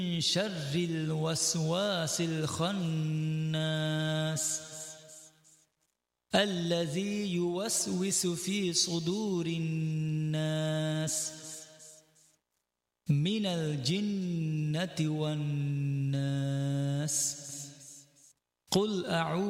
شر الوسواس الخناس الذي يوسوس في صدور الناس من الجنة والناس. قل أعوذ